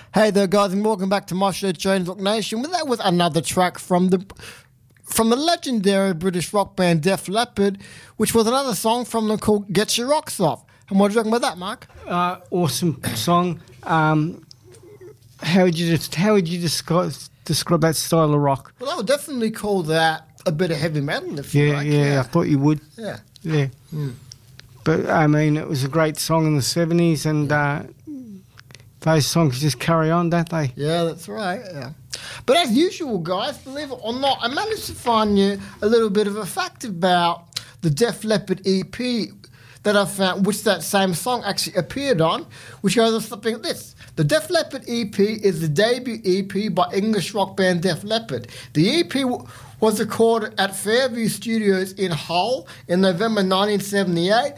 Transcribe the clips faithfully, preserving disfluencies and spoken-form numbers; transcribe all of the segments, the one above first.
Hey there, guys, and welcome back to my show, Jones Rock Nation. Well, that was another track from the from the legendary British rock band Def Leppard, which was another song from them called Get Your Rocks Off. And what do you reckon about that, Mark? Uh, awesome song. Um, how would you just, how would you describe describe that style of rock? Well, I would definitely call that a bit of heavy metal, if you Yeah, like. yeah, I thought you would. Yeah. Yeah. Mm. But, I mean, it was a great song in the seventies, and uh, those songs just carry on, don't they? Yeah, that's right, yeah. But as usual, guys, believe it or not, I managed to find you a little bit of a fact about the Def Leppard E P that I found, which that same song actually appeared on, which goes something like this. The Def Leppard E P is the debut E P by English rock band Def Leppard. The E P w- was recorded at Fairview Studios in Hull in November nineteen seventy-eight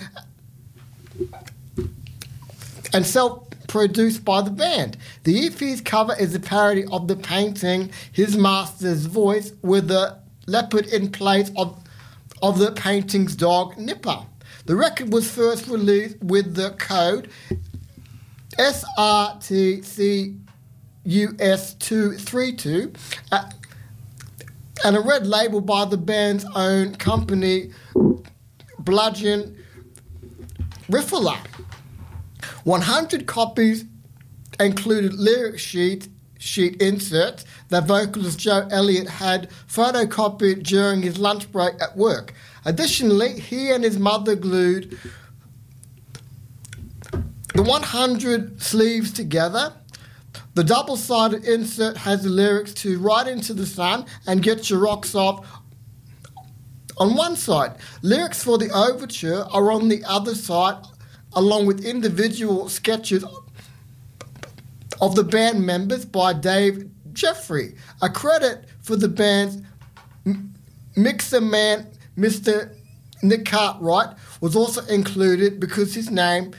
and self-produced by the band. The E P's cover is a parody of the painting His Master's Voice, with the leopard in place of, of the painting's dog, Nipper. The record was first released with the code S R T C U S two thirty-two uh, and a red label by the band's own company, Bludgeon Riffler. one hundred copies included lyric sheet, sheet inserts that vocalist Joe Elliott had photocopied during his lunch break at work. Additionally, he and his mother glued the one hundred sleeves together. The double-sided insert has the lyrics to Right Into the Sun and Get Your Rocks Off on one side. Lyrics for the overture are on the other side, along with individual sketches of the band members by Dave Jeffrey. A credit for the band's m- mixer man, Mister Nick Cartwright, was also included because his name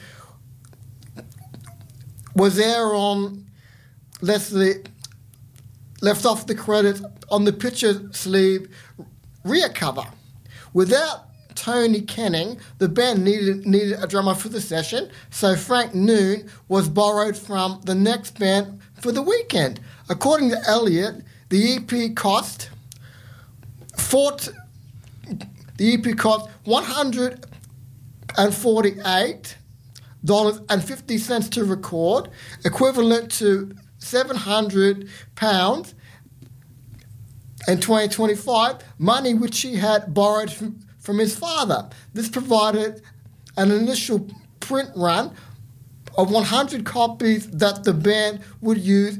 was there on Leslie, left off the credits on the picture sleeve rear cover. Without Tony Kenning, the band needed needed a drummer for the session, so Frank Noon was borrowed from the next band for the weekend. According to Elliott, the E P cost fought, the E P cost one hundred forty-eight dollars and fifty cents to record, equivalent to seven hundred pounds in twenty twenty-five, money which he had borrowed from, from his father. This provided an initial print run of one hundred copies that the band would use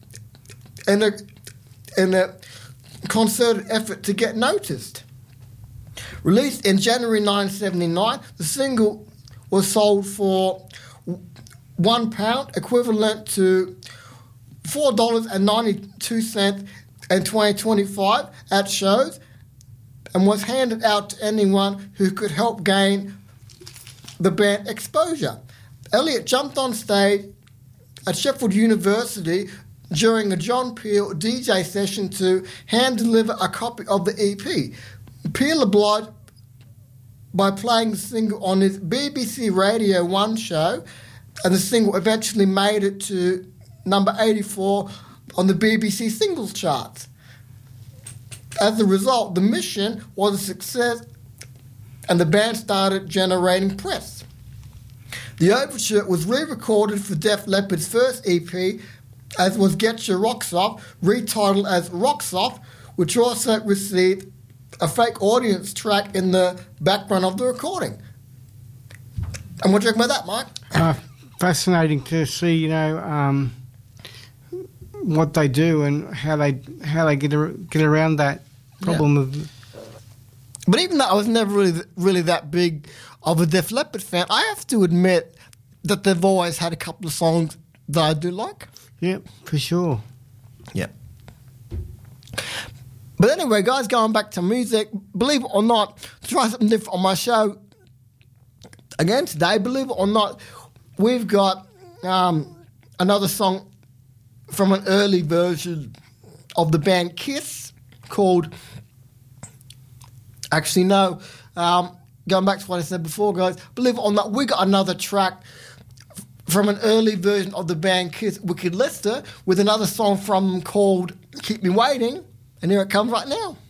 in a, in a concerted effort to get noticed. Released in January nineteen seventy-nine, the single was sold for one pound, equivalent to four dollars and ninety-two cents in twenty twenty-five at shows, and was handed out to anyone who could help gain the band exposure. Elliott jumped on stage at Sheffield University during a John Peel D J session to hand-deliver a copy of the E P. Peel obliged by playing the single on his B B C Radio one show, and the single eventually made it to number eighty-four on the B B C singles charts. As a result, the mission was a success, and the band started generating press. The overture was re-recorded for Def Leppard's first E P, as was Get Your Rocks Off, retitled as Rocks Off, which also received a fake audience track in the background of the recording. And what do you reckon about that, Mike? Uh, fascinating to see, you know, um, what they do and how they how they get ar- get around that problem Yeah. of. But even though I was never really really that big of a Def Leppard fan, I have to admit that they've always had a couple of songs that I do like. Yeah, for sure. Yeah. But anyway, guys, going back to music, believe it or not, to try something different on my show again today, believe it or not, we've got um, another song from an early version of the band Kiss called, actually no, um, going back to what I said before, guys, believe it or not, we got another track from an early version of the band Kiss, Wicked Lester, with another song from them called Keep Me Waiting. And here it comes right now.